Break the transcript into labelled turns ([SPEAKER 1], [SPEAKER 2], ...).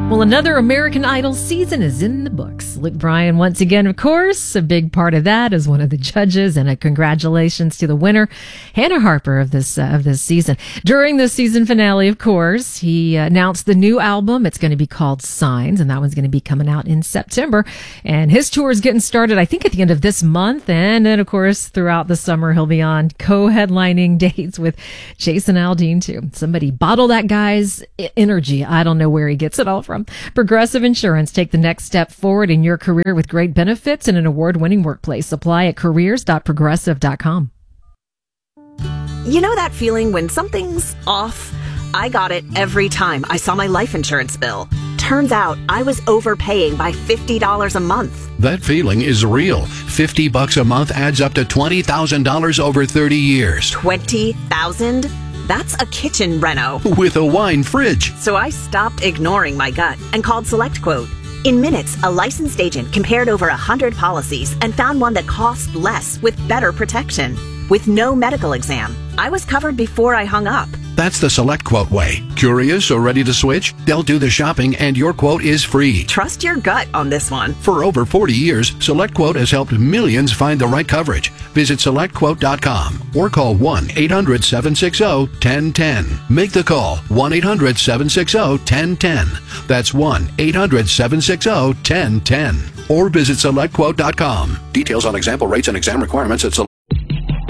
[SPEAKER 1] Well, another American Idol season is in the books. Luke Bryan, once again, of course, a big part of that as one of the judges, and a congratulations to the winner, Hannah Harper, of this season. During the season finale, of course, he announced the new album. It's going to be called Signs, and that one's going to be coming out in September. And his tour is getting started, I think, at the end of this month. And then, of course, throughout the summer, he'll be on co-headlining dates with Jason Aldean, too. Somebody bottle that guy's energy. I don't know where he gets it all from. Progressive Insurance. Take the next step forward in your career with great benefits and an award-winning workplace. Apply at careers.progressive.com.
[SPEAKER 2] You know that feeling when something's off? I got it every time I saw my life insurance bill. Turns out I was overpaying by $50 a month.
[SPEAKER 3] That feeling is real. $50 a month adds up to $20,000 over 30 years.
[SPEAKER 2] $20,000? That's a kitchen reno.
[SPEAKER 3] With a wine fridge.
[SPEAKER 2] So I stopped ignoring my gut and called SelectQuote. In minutes, a licensed agent compared over 100 policies and found one that cost less with better protection. With no medical exam, I was covered before I hung up.
[SPEAKER 3] That's the SelectQuote way. Curious or ready to switch? They'll do the shopping and your quote is free.
[SPEAKER 2] Trust your gut on this one.
[SPEAKER 3] For over 40 years, SelectQuote has helped millions find the right coverage. Visit SelectQuote.com or call 1-800-760-1010. Make the call, 1-800-760-1010. That's 1-800-760-1010. Or visit SelectQuote.com. Details on example rates and exam requirements at